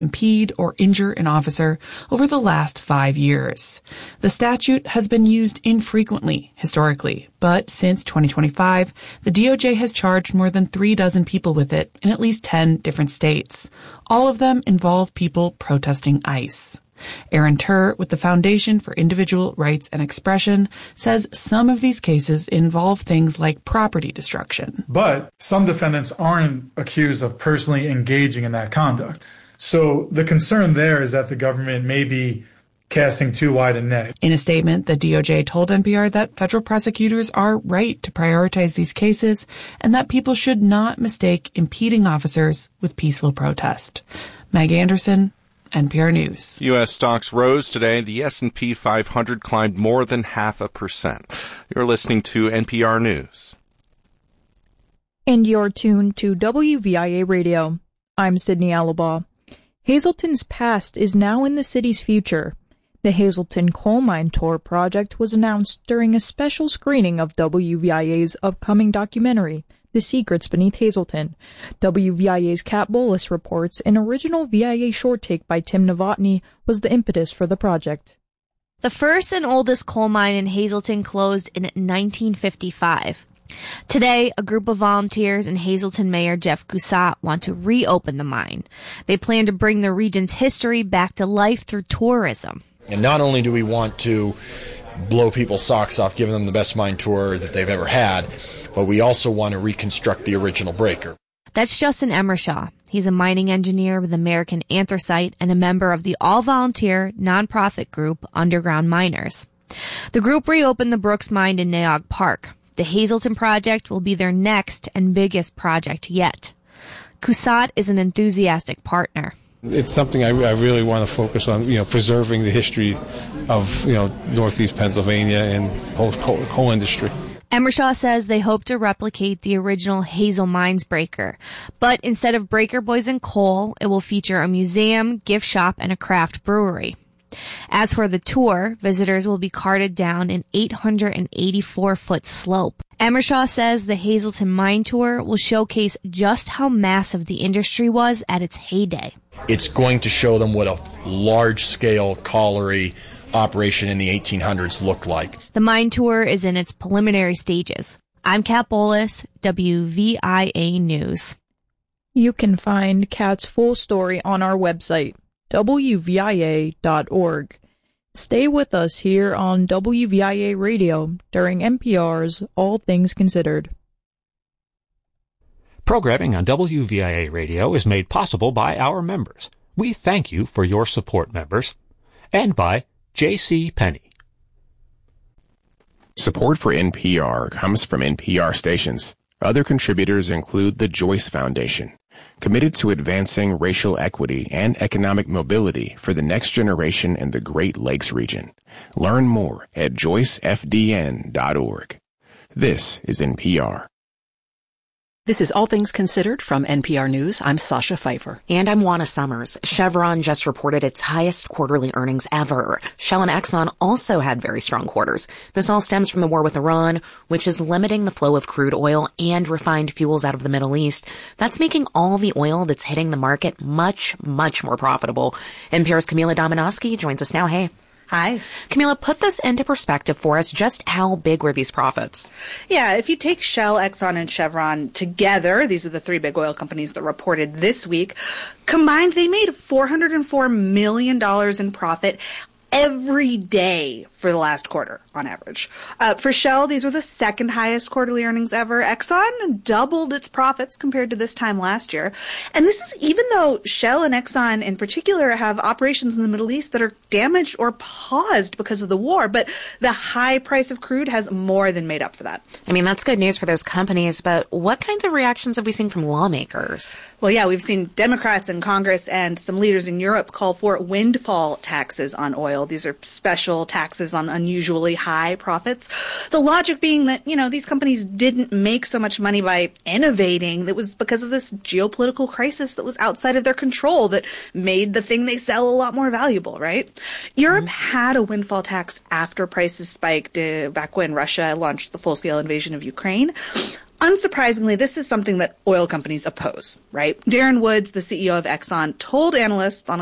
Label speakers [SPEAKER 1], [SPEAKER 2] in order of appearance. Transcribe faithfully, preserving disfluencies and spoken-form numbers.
[SPEAKER 1] impede or injure an officer over the last five years. The statute has been used infrequently historically, but since twenty twenty-five, the D O J has charged more than three dozen people with it in at least ten different states. All of them involve people protesting ICE. Aaron Turr with the Foundation for Individual Rights and Expression says some of these cases involve things like property destruction.
[SPEAKER 2] But some defendants aren't accused of personally engaging in that conduct. So the concern there is that the government may be casting too wide a net.
[SPEAKER 1] In a statement, the D O J told N P R that federal prosecutors are right to prioritize these cases and that people should not mistake impeding officers with peaceful protest. Meg Anderson, N P R News.
[SPEAKER 3] U S stocks rose today. The S and P five hundred climbed more than half a percent. You're listening to N P R News.
[SPEAKER 4] And you're tuned to W V I A Radio. I'm Sydney Alabaugh. Hazleton's past is now in the city's future. The Hazleton Coal Mine Tour project was announced during a special screening of W V I A's upcoming documentary, The Secrets Beneath Hazleton. W V I A's Kat Bolus reports an original V I A short take by Tim Novotny was the impetus for the project.
[SPEAKER 5] The first and oldest coal mine in Hazleton closed in nineteen fifty-five. Today, a group of volunteers and Hazleton Mayor Jeff Coussat want to reopen the mine. They plan to bring the region's history back to life through tourism.
[SPEAKER 6] And not only do we want to blow people's socks off, giving them the best mine tour that they've ever had, but we also want to reconstruct the original breaker.
[SPEAKER 5] That's Justin Emershaw. He's a mining engineer with American Anthracite and a member of the all-volunteer nonprofit group Underground Miners. The group reopened the Brooks Mine in Naog Park. The Hazleton project will be their next and biggest project yet. Coussat is an enthusiastic partner.
[SPEAKER 7] It's something I, I really want to focus on, you know, preserving the history of, you know, Northeast Pennsylvania and whole coal, coal industry.
[SPEAKER 5] Emershaw says they hope to replicate the original Hazel Mines breaker, but instead of breaker boys and coal, it will feature a museum, gift shop, and a craft brewery. As for the tour, visitors will be carted down an eight hundred eighty-four foot slope. Emershaw says the Hazleton Mine Tour will showcase just how massive the industry was at its heyday.
[SPEAKER 6] It's going to show them what a large-scale colliery operation in the eighteen hundreds looked like.
[SPEAKER 5] The mine tour is in its preliminary stages. I'm Kat Bolus, W V I A News.
[SPEAKER 4] You can find Kat's full story on our website, W V I A dot org. Stay with us here on W V I A Radio during N P R's All Things Considered.
[SPEAKER 8] Programming on W V I A Radio is made possible by our members. We thank you for your support, members. And by J C. Penney.
[SPEAKER 9] Support for N P R comes from N P R stations. Other contributors include the Joyce Foundation, committed to advancing racial equity and economic mobility for the next generation in the Great Lakes region. Learn more at joyce f d n dot org. This is N P R.
[SPEAKER 10] This is All Things Considered from N P R News. I'm Sasha Pfeiffer.
[SPEAKER 11] And I'm Juana Summers. Chevron just reported its highest quarterly earnings ever. Shell and Exxon also had very strong quarters. This all stems from the war with Iran, which is limiting the flow of crude oil and refined fuels out of the Middle East. That's making all the oil that's hitting the market much, much more profitable. N P R's Camila Dominowski joins us now. Hey.
[SPEAKER 12] Hi.
[SPEAKER 11] Camila, put this into perspective for us. Just how big were these profits?
[SPEAKER 12] Yeah, if you take Shell, Exxon, and Chevron together, these are the three big oil companies that reported this week, combined they made four hundred four million dollars in profit every day for the last quarter on average. Uh, for Shell, these were the second highest quarterly earnings ever. Exxon doubled its profits compared to this time last year. And this is even though Shell and Exxon in particular have operations in the Middle East that are damaged or paused because of the war. But the high price of crude has more than made up for that.
[SPEAKER 11] I mean, that's good news for those companies, but what kinds of reactions have we seen from lawmakers?
[SPEAKER 12] Well, yeah, we've seen Democrats in Congress and some leaders in Europe call for windfall taxes on oil. These are special taxes on unusually high profits. The logic being that, you know, these companies didn't make so much money by innovating. That was because of this geopolitical crisis that was outside of their control that made the thing they sell a lot more valuable, right? Europe mm-hmm. had a windfall tax after prices spiked uh, back when Russia launched the full-scale invasion of Ukraine. Unsurprisingly, this is something that oil companies oppose, right? Darren Woods, the C E O of Exxon, told analysts on